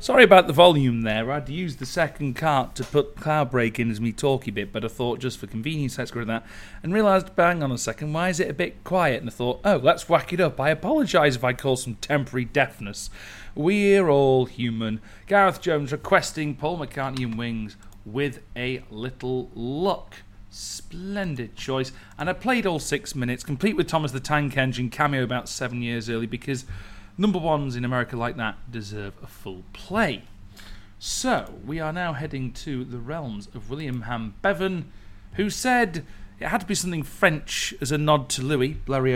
Sorry about the volume there. I'd used the second cart to put Cloudbreak in as me talky bit, but I thought just for convenience let's go with that. And realised, bang on a second, why is it a bit quiet? And I thought, oh, let's whack it up. I apologise if I cause some temporary deafness. We're all human. Gareth Jones requesting Paul McCartney and Wings with a little luck. Splendid choice. And I played all 6 minutes, complete with Thomas the Tank Engine cameo about 7 years early, because number ones in America like that deserve a full play. So, we are now heading to the realms of William Ham Bevan, who said it had to be something French as a nod to Louis Blériot